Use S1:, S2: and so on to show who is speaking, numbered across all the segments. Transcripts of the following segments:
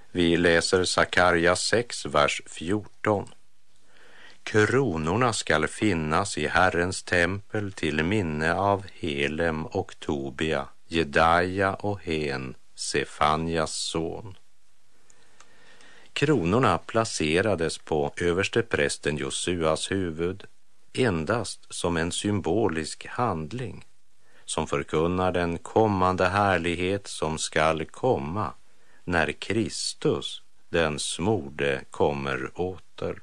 S1: Vi läser Sakarja 6, vers 14. Kronorna skall finnas i Herrens tempel till minne av Helem och Tobia, Jedaja och Hen, Sefanjas son. Kronorna placerades på översteprästen Josuas huvud endast som en symbolisk handling som förkunnar den kommande härlighet som skall komma när Kristus, den smorde, kommer åter.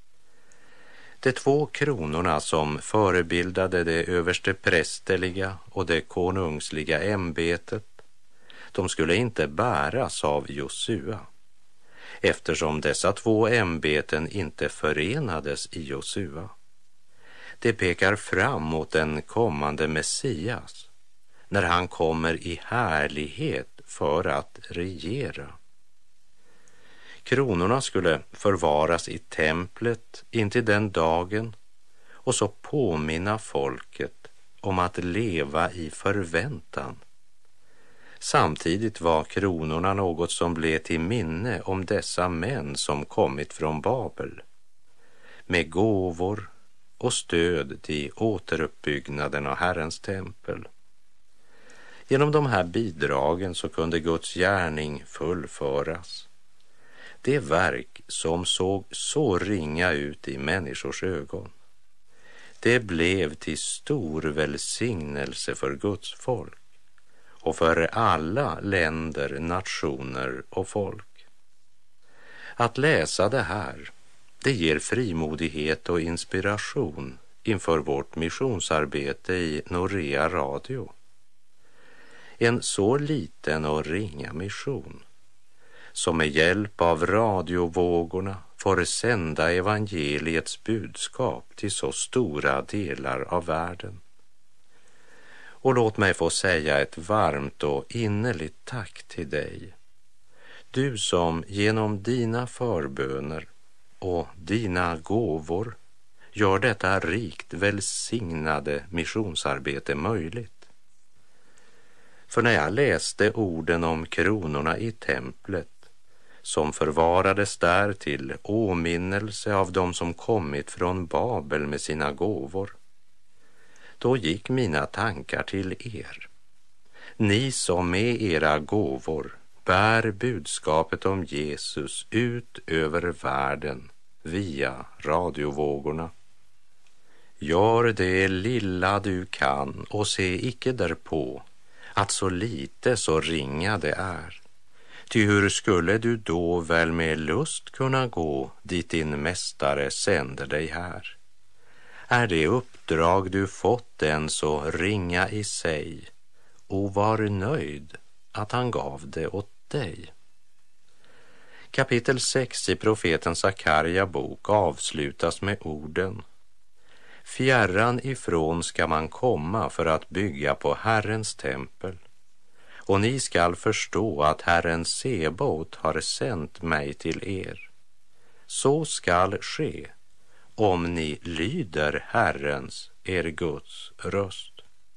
S1: De 2 kronorna som förebildade det översteprästerliga och det konungsliga ämbetet, de skulle inte bäras av Josua, eftersom dessa 2 ämbeten inte förenades i Josua. Det pekar fram mot den kommande Messias, när han kommer i härlighet för att regera. Kronorna skulle förvaras i templet intill den dagen och så påminna folket om att leva i förväntan. Samtidigt var kronorna något som blev till minne om dessa män som kommit från Babel, med gåvor och stöd till återuppbyggnaden av Herrens tempel. Genom de här bidragen så kunde Guds gärning fullföras. Det verk som såg så ringa ut i människors ögon, det blev till stor välsignelse för Guds folk och för alla länder, nationer och folk. Att läsa det här, det ger frimodighet och inspiration inför vårt missionsarbete i Norea Radio. En så liten och ringa mission som med hjälp av radiovågorna får sända evangeliets budskap till så stora delar av världen. Och låt mig få säga ett varmt och innerligt tack till dig, du som genom dina förböner och dina gåvor gör detta rikt välsignade missionsarbete möjligt. För när jag läste orden om kronorna i templet som förvarades där till åminnelse av dem som kommit från Babel med sina gåvor, då gick mina tankar till er. Ni som med era gåvor bär budskapet om Jesus ut över världen via radiovågorna. Gör det lilla du kan och se icke därpå att så lite så ringa det är. Ty hur skulle du då väl med lust kunna gå dit din mästare sänder dig här? Är det uppdrag du fått än så ringa i sig, och var nöjd att han gav det åt dig? Kapitel 6 i profeten Sakarja bok avslutas med orden: Fjärran ifrån ska man komma för att bygga på Herrens tempel, och ni skall förstå att Herren Sebaot har sänt mig till er. Så skall ske om ni lyder Herrens, er Guds röst.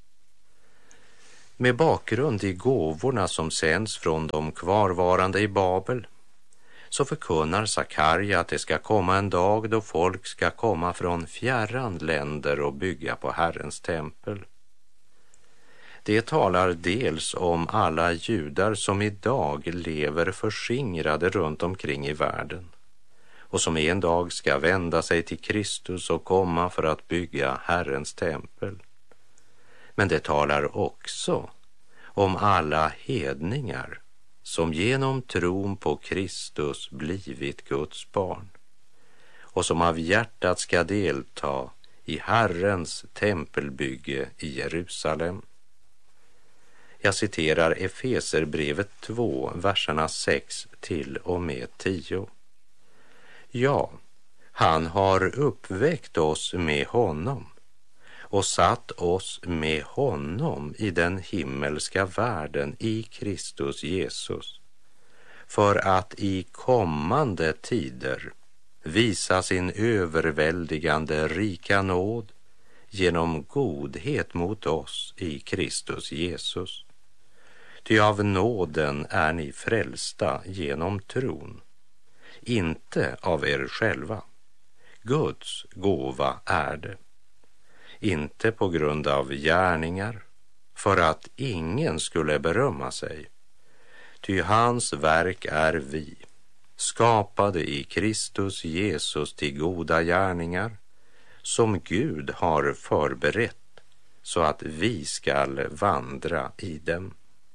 S1: Med bakgrund i gåvorna som sänds från de kvarvarande i Babel, så förkunnar Sakarja att det ska komma en dag då folk ska komma från fjärran länder och bygga på Herrens tempel. Det talar dels om alla judar som idag lever förskingrade runt omkring i världen och som en dag ska vända sig till Kristus och komma för att bygga Herrens tempel. Men det talar också om alla hedningar som genom tron på Kristus blivit Guds barn och som av hjärtat ska delta i Herrens tempelbygge i Jerusalem. Jag citerar Efeserbrevet 2, verserna 6 till och med 10. Ja, han har uppväckt oss med honom och satt oss med honom i den himmelska världen i Kristus Jesus, för att i kommande tider visa sin överväldigande rika nåd genom godhet mot oss i Kristus Jesus. Ty av nåden är ni frälsta genom tron, inte av er själva. Guds gåva är det, inte på grund av gärningar, för att ingen skulle berömma sig. Ty hans verk är vi, skapade i Kristus Jesus till goda gärningar, som Gud har förberett så att vi skall vandra i dem.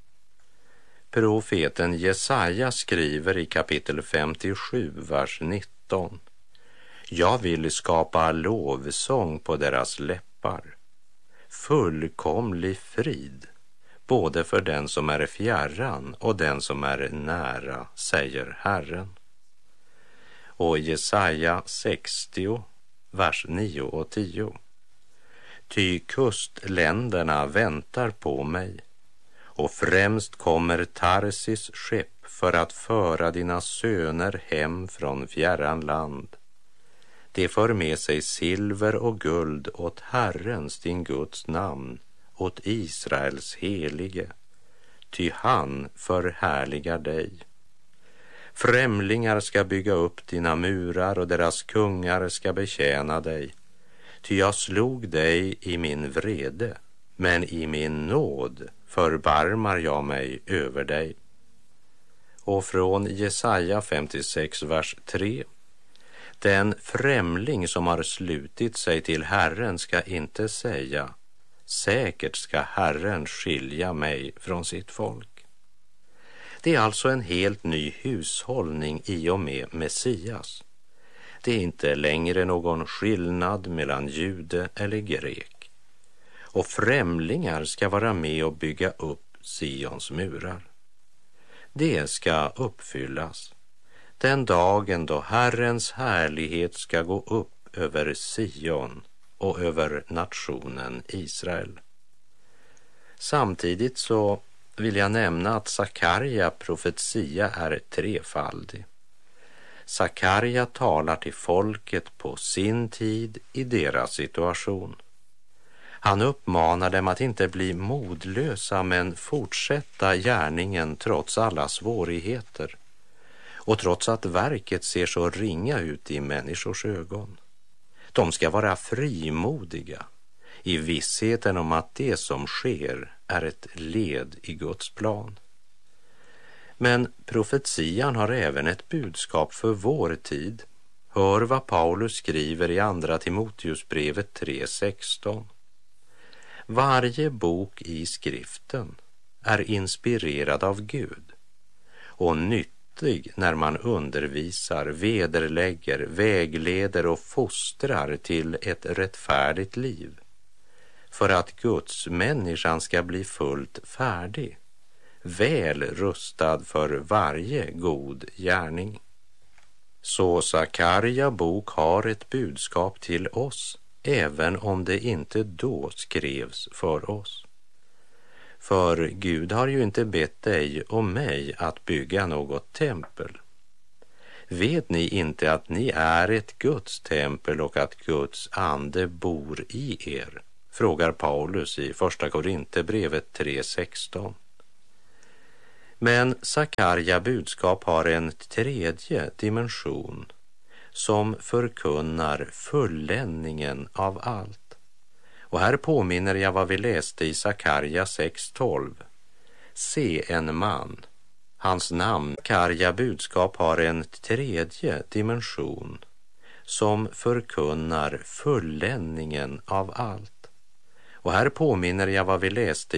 S1: Profeten Jesaja skriver i kapitel 57, vers 19. Jag vill skapa lovsång på deras läppar, fullkomlig frid, både för den som är fjärran och den som är nära, säger Herren. Och Jesaja 60, vers 9 och 10. Ty kustländerna väntar på mig, och främst kommer Tarsis skepp för att föra dina söner hem från fjärran land. De för med sig silver och guld åt Herrens, din Guds namn, åt Israels helige, ty han förhärligar dig. Främlingar ska bygga upp dina murar och deras kungar ska betjäna dig. Ty jag slog dig i min vrede, men i min nåd förbarmar jag mig över dig. Och från Jesaja 56, vers 3. Den främling som har slutit sig till Herren ska inte säga, säkert ska Herren skilja mig från sitt folk. Det är alltså en helt ny hushållning i och med Messias. Det är inte längre någon skillnad mellan jude eller grek. Och främlingar ska vara med och bygga upp Sions murar. Det ska uppfyllas den dagen då Herrens härlighet ska gå upp över Sion och över nationen Israel. Samtidigt så vill jag nämna att Sakarja profetia är trefaldig. Sakarja talar till folket på sin tid i deras situation. Han uppmanar dem att inte bli modlösa men fortsätta gärningen trots alla svårigheter och trots att verket ser så ringa ut i människors ögon. De ska vara frimodiga i vissheten om att det som sker är ett led i Guds plan. Men profetian har även ett budskap för vår tid. Hör vad Paulus skriver i andra Timoteusbrevet 3:16. Varje bok i skriften är inspirerad av Gud och nyttig när man undervisar, vederlägger, vägleder och fostrar till ett rättfärdigt liv, för att Guds människan ska bli fullt färdig, väl rustad för varje god gärning. Så Sakarja bok har ett budskap till oss, även om det inte då skrevs för oss. För Gud har ju inte bett dig och mig att bygga något tempel. Vet ni inte att ni är ett Guds tempel och att Guds ande bor i er? Frågar Paulus i första Korinthierbrevet 3:16. Men Sakarja budskap har en tredje dimension som förkunnar fulländningen av allt. Och här påminner jag vad vi läste i Sakarja 6:12. Se en man, hans namn. Sakarja budskap har en tredje dimension som förkunnar fulländningen av allt. Och här påminner jag vad vi läste